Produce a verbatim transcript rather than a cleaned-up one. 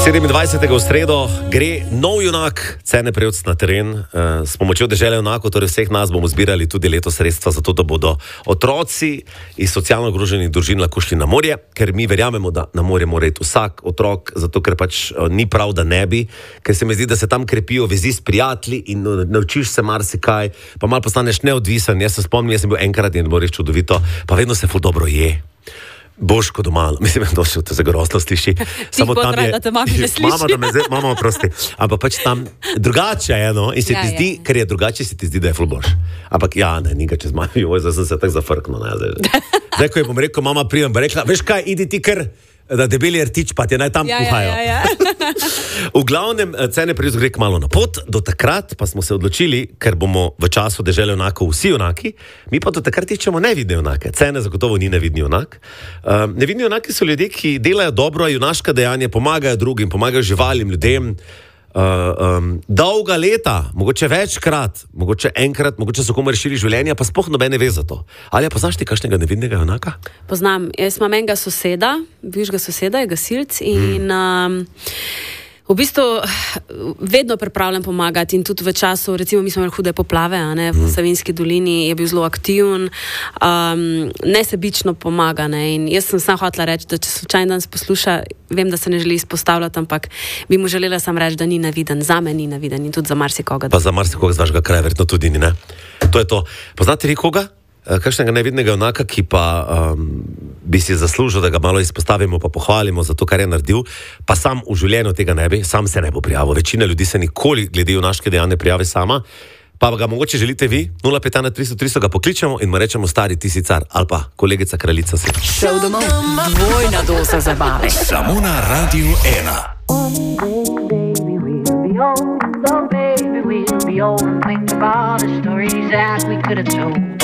sedemindvajsetega v sredo gre nov junak Cene Prevc na teren. E, s pomočjo Dežele junakov, torej vseh nas, bomo zbirali tudi letos sredstva za to, da bodo otroci iz socialno ogroženih družin lahko šli na morje, ker mi verjamemo, da na morje mora iti vsak otrok, zato ker pač e, ni prav, da ne bi, ker se mi zdi, da se tam krepijo vezi s prijatelji in naučiš se marsikaj, pa malo postaneš neodvisen. Jaz se spomnim, jaz sem bil enkrat in bilo res čudovito, pa vedno se ful dobro je. Boš kot doma, mislim, da se to grozno sliši. Samo tam je, da te mami ne sliši. Mama, da me zdaj, mama, prosti. Ampak pač tam drugače je, no, in se Ja, ti zdi, ja. ker je drugače, se ti zdi, da je ful boš. Ampak ja, ne, ni ga čez mami, oj, zdaj sem se tako zafrknil, ne, zdaj. Zdaj, ko je bom rekel, mama pridem, bo rekla, veš kaj, idi ti kar, da debeli rtič, pa ti naj tam Ja, ja, kuhajo. ja, ja. V glavnem, Cene Prevc gre kmalu na pot, do takrat pa smo se odločili, ker bomo v času Dežele junakov vsi junaki, mi pa do takrat iščemo nevidne junake. Cene zagotovo ni nevidni junak. Um, nevidni junaki so ljudje, ki delajo dobro, junaška dejanja, pomagajo drugim, pomagajo živalim, ljudem. Uh, um, dolga leta, mogoče večkrat, mogoče enkrat, mogoče so komu rešili življenja, pa sploh nobene ve za to. Ali ja, poznaš ti kakšnega nevidnega junaka? Poznam, jaz imam enega soseda, bivšega soseda, je gasilc in um, v bistvu vedno pripravljen pomagati in tudi v času, recimo mi smo imeli hude poplave, a ne, v Savinjski dolini je bil zelo aktiven, um, nesebično pomaga, ne, in jaz sem sam hotela reči, da če slučajno danes posluša, vem, da se ne želi izpostavljati, ampak bi mu želela sam reči, da ni naviden, za me ni naviden in tudi za marsikoga. Pa za marsikoga z vašega kraja, verjetno tudi ni, ne? To je to. Poznate vi koga? Eh, Kakšnega nevidnega junaka, ki pa um, bi si zaslužil, da ga malo izpostavimo, pa pohvalimo za to, kar je naredil, pa sam v življenju tega ne bi, sam se ne bo prijavil. Večina ljudi se nikoli glede junaške dejanja prijavi sama, pa ga mogoče želite vi, nula pet ena tristo tristo ga pokličemo in mu rečemo stari ti si car, ali pa kolegica kraljica si. Šel domov, dvojna doza zabave. Samo na Radiu ena. Baby, we'll be old and think about the stories that we could have told.